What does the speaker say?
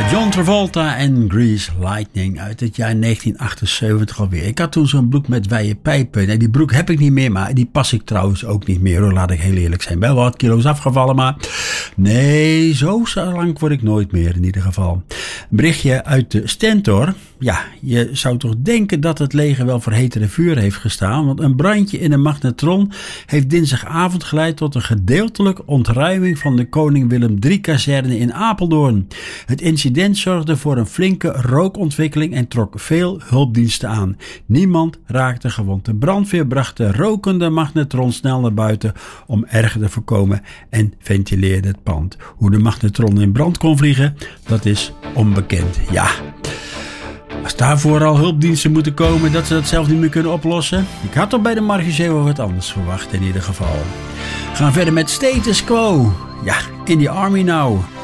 John Travolta en Grease Lightning uit het jaar 1978 alweer. Ik had toen zo'n broek met wijde pijpen. Nee, die broek heb ik niet meer, maar die pas ik trouwens ook niet meer hoor. Laat ik heel eerlijk zijn. Wel wat kilo's afgevallen, maar nee, zo lang word ik nooit meer in ieder geval. Een berichtje uit de Stentor. Ja, je zou toch denken dat het leger wel voor hetere vuur heeft gestaan. Want een brandje in een magnetron heeft dinsdagavond geleid tot een gedeeltelijke ontruiming van de Koning Willem III-kazerne in Apeldoorn. Het incident zorgde voor een flinke rookontwikkeling en trok veel hulpdiensten aan. Niemand raakte gewond. De brandweer bracht de rokende magnetron snel naar buiten om erger te voorkomen en ventileerde het pand. Hoe de magnetron in brand kon vliegen, dat is onbekend. Ja, als daarvoor al hulpdiensten moeten komen dat ze dat zelf niet meer kunnen oplossen. Ik had toch bij de Margezee wel wat anders verwacht in ieder geval. We gaan verder met Status Quo. Ja, in the Army Now.